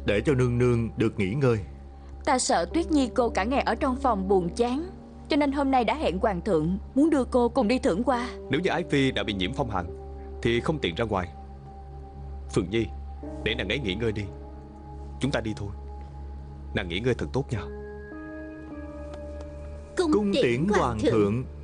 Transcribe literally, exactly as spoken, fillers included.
để cho nương nương được nghỉ ngơi. Ta sợ Tuyết Nhi cô cả ngày ở trong phòng buồn chán, cho nên hôm nay đã hẹn hoàng thượng muốn đưa cô cùng đi thưởng qua. Nếu như Ái Phi đã bị nhiễm phong hàn thì không tiện ra ngoài. Phượng Nhi, để nàng ấy nghỉ ngơi đi. Chúng ta đi thôi. Nàng nghỉ ngơi thật tốt nha. Cung, Cung tiễn hoàng thượng.